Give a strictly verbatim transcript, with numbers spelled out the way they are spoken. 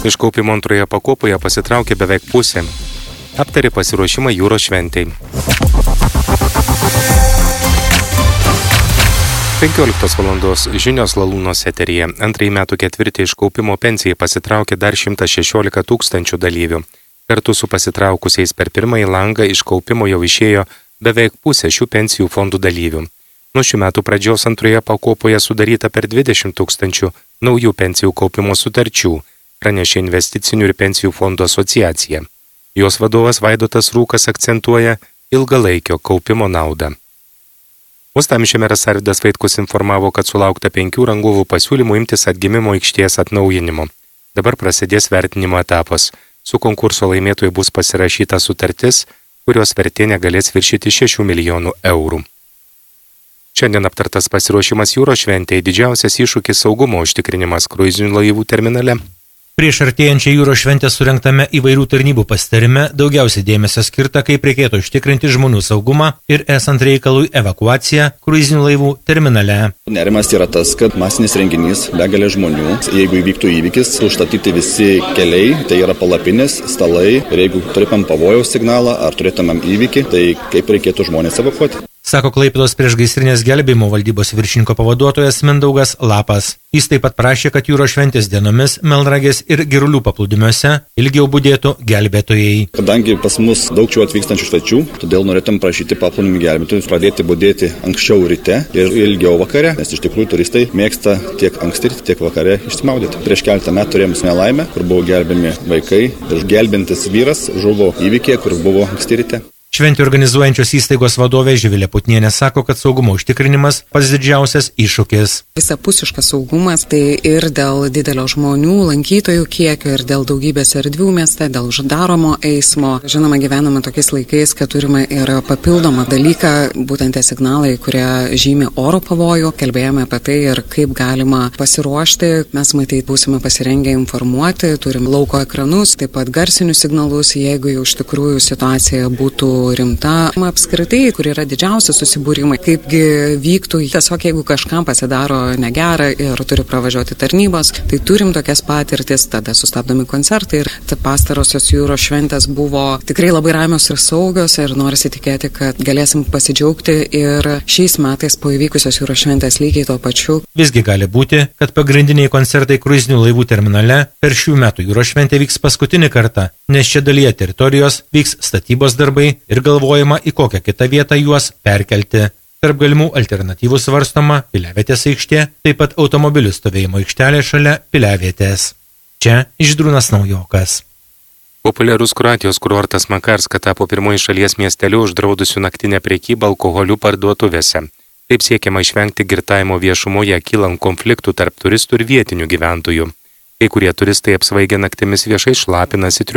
Iš kaupimo antroje pakopoje pasitraukė beveik pusė. Aptarė pasiruošimą jūros šventei. penkioliktos valandos žinios Lalūnos eteryje. Antrąjį metų ketvirtį iš kaupimo pensijai pasitraukė dar šimtas šešiolika tūkstančių dalyvių. Kartu su pasitraukusiais per pirmąjį langą iš kaupimo jau išėjo beveik pusė šių pensijų fondų dalyvių. Nuo šių metų pradžios antroje pakopoje sudaryta per dvidešimt tūkstančių naujų pensijų kaupimo sutarčių, pranešė Investicinių ir pensijų fondų asociacija. Jos vadovas Vaidotas Rūkas akcentuoja ilgalaikio kaupimo naudą. Uostamiesčio meras Arvydas Vaitkus informavo, kad sulaukta penkių rangovų pasiūlymų imtis atgimimo aikštės atnaujinimo. Dabar prasidės vertinimo etapas. Su konkurso laimėtojai bus pasirašyta sutartis, kurios vertė negalės viršyti šešių milijonų eurų. Šiandien aptartas pasiruošimas jūros šventėje, didžiausias iššūkis saugumo užtikrinimas kruizinių laivų terminale. Prieš artėjančią jūros šventę surengtame įvairių tarnybų pasitarime daugiausiai dėmesio skirta, kaip reikėtų užtikrinti žmonių saugumą ir esant reikalui evakuaciją kruizinių laivų terminale. Nerimas yra tas, kad masinis renginys, begalė žmonių, jeigu įvyktų įvykis, užstatyti visi keliai, tai yra palapinės, stalai, ir jeigu turėtumėm pavojaus signalą ar turėtumėm įvykį, tai kaip reikėtų žmonės evakuoti. Sako Klaipėdos priešgaisrinės gelbėjimo valdybos viršininko pavaduotojas Mindaugas Lapas. Jis taip pat prašė, kad jūros šventės dienomis Melnragės ir Girulių paplūdimiuose ilgiau budėtų gelbėtojai. Kadangi pas mus daug čia atvykstančių svečių, todėl norėtum prašyti paplūdimių gelbėtojus pradėti budėti anksčiau ryte ir ilgiau vakare, nes iš tikrųjų turistai mėgsta tiek anksti, tiek vakare išsimaudyti. Prieš keletą metų turėjome nelaimę, kur buvo gelbėmi vaikai ir gelbintis vyras žuvo įvykyje, kur buvo anksti ryte. Šventį organizuojančios įstaigos vadovė Živilė Putnienė sako, kad saugumo užtikrinimas pats didžiausias iššūkis. Visapusiškas saugumas tai ir dėl didelio žmonių, lankytojų kiekio, ir dėl daugybės erdvių mieste, dėl uždaromo eismo. Žinoma, gyvename tokiais laikais, kad turime ir papildomą dalyką, būtent tie signalai, kurie žymi oro pavojų. Kalbėjome apie tai ir kaip galima pasiruošti. Mes matyt būsime pasirengę informuoti, turim lauko ekranus, taip pat garsinius signalus, jeigu jau iš tikrųjų situacija būtų rimta. Apskritai, kur yra didžiausi susibūrimai, kaipgi vyktų, tiesiog jeigu kažkam pasidaro negera ir turi pravažiuoti tarnybos, tai turim tokias patirtis, tada sustabdomi koncertai ir pastarosios jūros šventės buvo tikrai labai ramios ir saugios ir norisi tikėti, kad galėsim pasidžiaugti ir šiais metais po įvykusios jūros šventės lygiai to pačiu. Visgi gali būti, kad pagrindiniai koncertai kruizinių laivų terminale per šių metų jūros šventę vyks paskutinį kartą, nes čia dalyje teritorijos vyks statybos darbai ir galvojama, į kokią kitą vietą juos perkelti. Tarp galimų alternatyvų svarstoma Piliavietės aikštė, taip pat automobilių stovėjimo aikštelė šalia Piliavietės. Čia Žydrūnas Naujokas. Populiarus Kroatijos kurortas Makarska tapo pirmoji šalies miesteliu uždraudusių naktinę prekybą alkoholiu parduotuvėse. Taip siekiama išvengti girtavimo viešumoje, kylant konfliktų tarp turistų ir vietinių gyventojų. Kai kurie turistai apsvaigę naktimis viešai šlapinasi,